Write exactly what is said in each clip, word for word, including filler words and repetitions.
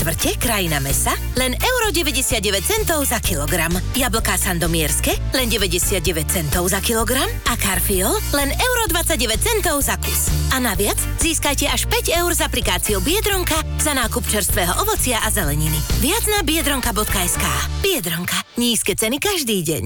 štvrte krajina mesa, len euro deväťdesiatdeväť centov za kilogram. Jablká sandomierske, len deväťdesiatdeväť centov za kilogram. A karfiol, len euro dvadsaťdeväť centov za kus. A naviac získajte až päť eur s aplikáciou Biedronka za nákup čerstvého ovocia a zeleniny. Viac na biedronka bodka es ká. Biedronka. Nízke ceny každý deň.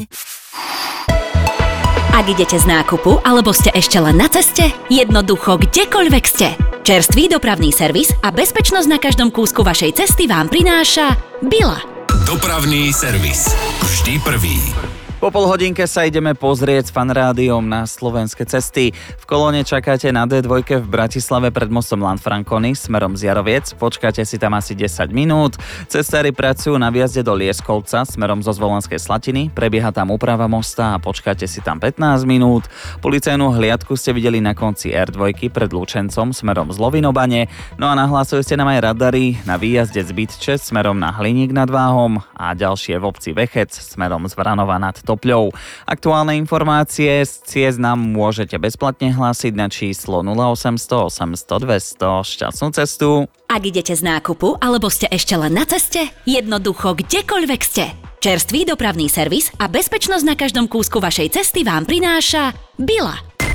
Ak idete z nákupu, alebo ste ešte len na ceste, jednoducho kdekoľvek ste. Čerstvý dopravný servis a bezpečnosť na každom kúsku vašej cesty vám prináša Bila. Dopravný servis. Vždy prvý. Po pol hodinke sa ideme pozrieť s Fanrádiom na slovenské cesty. V kolóne čakáte na dé dva v Bratislave pred mostom Lanfranconi smerom z Jaroviec. Počkáte si tam asi desať minút. Cestári pracujú na viazde do Lieskovca smerom zo Zvolenskej Slatiny. Prebieha tam úprava mosta a počkáte si tam pätnásť minút. Policajnú hliadku ste videli na konci er dva pred Lučencom smerom z Lovinobane. No a nahlásili ste nám aj radary na výjazde z Bytče smerom na Hliník nad Váhom a ďalšie v obci Vechec smerom z Vranova nad Topľou. Aktuálne informácie z ciest nám môžete bezplatne hlásiť na číslo nula osemsto osemsto dvesto. Šťastnú cestu. Ak idete z nákupu, alebo ste ešte len na ceste, jednoducho kdekoľvek ste. Čerstvý dopravný servis a bezpečnosť na každom kúsku vašej cesty vám prináša Bila.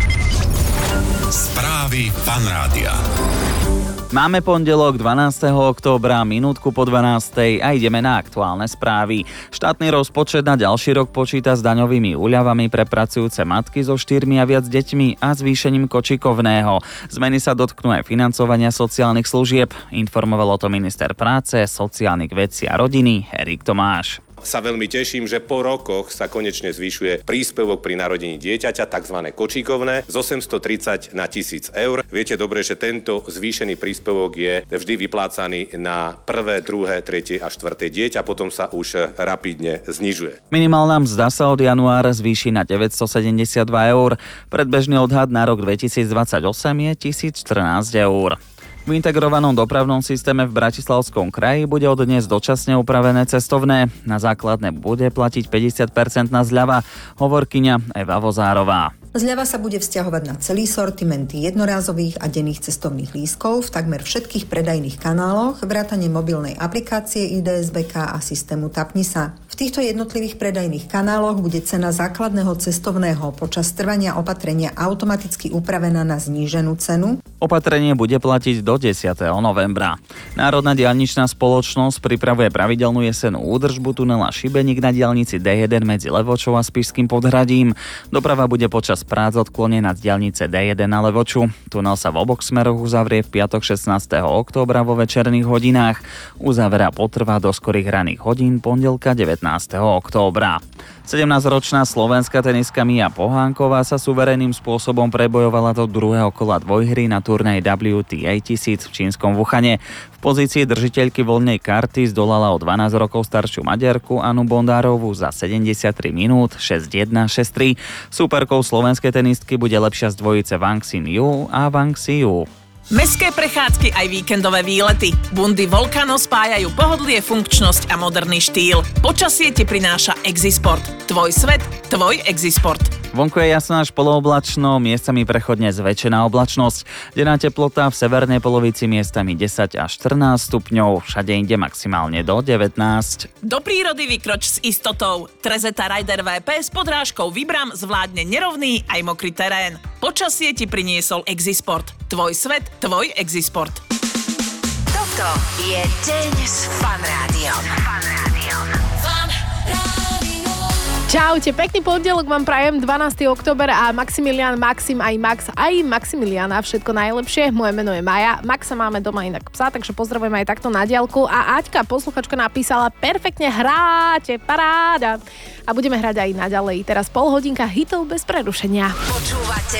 Správy Fanrádia. Máme pondelok dvanásteho októbra, minútku po dvanástej a ideme na aktuálne správy. Štátny rozpočet na ďalší rok počíta s daňovými úľavami pre pracujúce matky so štyrmi a viac deťmi a zvýšením kočikovného. Zmeny sa dotknú aj financovania sociálnych služieb. Informoval o tom minister práce, sociálnych vecí a rodiny Erik Tomáš. Sa veľmi teším, že po rokoch sa konečne zvyšuje príspevok pri narodení dieťaťa, tzv. Kočíkovné, z osemstotridsať na tisíc eur. Viete dobre, že tento zvýšený príspevok je vždy vyplácaný na prvé, druhé, tretie a štvrté dieťa, potom sa už rapidne znižuje. Minimálna mzda sa od januára zvýši na deväťstosedemdesiatdva eur. Predbežný odhad na rok dvetisícdvadsaťosem je tisícštrnásť eur. V integrovanom dopravnom systéme v Bratislavskom kraji bude od dnes dočasne upravené cestovné. Na základné bude platiť päťdesiat percent zľava, hovorkyňa Eva Vozárová. Zľava sa bude vzťahovať na celý sortiment jednorázových a denných cestovných lístkov v takmer všetkých predajných kanáloch, vrátane mobilnej aplikácie í dé es bé ká a systému Tapni sa. V týchto jednotlivých predajných kanáloch bude cena základného cestovného počas trvania opatrenia automaticky upravená na zníženú cenu. Opatrenie bude platiť do desiateho novembra. Národná diaľničná spoločnosť pripravuje pravidelnú jesennú údržbu tunela Šibeník na diaľnici dé jeden medzi Levočou a Spišským Podhradím. Doprava bude počas prác odklonená z diaľnice dé jeden na Levoču. Tunel sa v oboch smeroch uzavrie v piatok šestnásteho októbra vo večerných hodinách. Uzavera potrvá do skorých raných hodín pondelka devätnásteho októbra. sedemnásťročná slovenská tenistka Mia Pohánková sa suverénnym spôsobom prebojovala do druhého kola dvojhry na turnej dubľú té á tisíc v čínskom Wuhane. V pozícii držiteľky voľnej karty zdolala o dvanásť rokov staršiu Maďarku Anu Bondárovú za sedemdesiattri minút šesť jeden šesť tri. Súperkou slovenskej tenistky bude lepšia z dvojice Wang Xin Yu a Wang Xiyu. Mestské prechádzky aj víkendové výlety. Bundy Volcano spájajú pohodlie, funkčnosť a moderný štýl. Počasie ti prináša Exisport. Tvoj svet, tvoj Exisport. Vonku je jasno až polooblačno, miestami prechodne zväčšená oblačnosť. Denná teplota v severnej polovici miestami desať až štrnásť stupňov, všade inde maximálne do devätnásť. Do prírody vykroč s istotou. Trezeta Rider vé pé s podrážkou Vibram zvládne nerovný aj mokrý terén. Počasie ti priniesol Exisport. Tvoj svet, tvoj Exisport. Toto je deň s Fanrádiom. Čaute, pekný pondelok vám prajem, dvanásteho október a Maximilian, Maxim, aj Max, aj Maximiliana, všetko najlepšie. Moje meno je Maja, Maxa máme doma inak psa, takže pozdravujem aj takto na diaľku. A Aťka, posluchačka, napísala, perfektne hráte, paráda. A budeme hrať aj naďalej. Teraz pol hodinka hitov bez prerušenia. Počúvate